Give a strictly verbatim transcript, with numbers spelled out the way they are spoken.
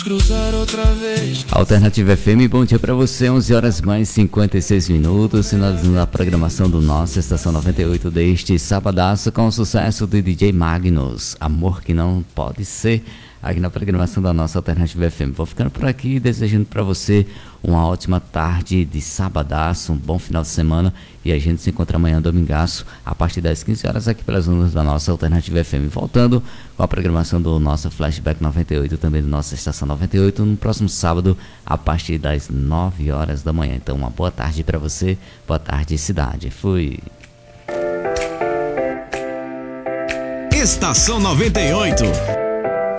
Cruzar outra vez. Alternativa F M, bom dia pra você, onze horas mais cinquenta e seis minutos, finalizando a programação do nosso Estação noventa e oito deste sabadaço com o sucesso do D J Magnus, Amor Que Não Pode Ser, aqui na programação da nossa Alternativa F M. Vou ficando por aqui, desejando pra você uma ótima tarde de sabadaço, um bom final de semana, e a gente se encontra amanhã, domingaço, a partir das quinze horas aqui pelas ondas da nossa Alternativa F M. Voltando com a programação do nosso Flashback noventa e oito, também do nossa Estação noventa e oito, no próximo sábado, a partir das nove horas da manhã. Então, uma boa tarde pra você, boa tarde, cidade. Fui! Estação noventa e oito.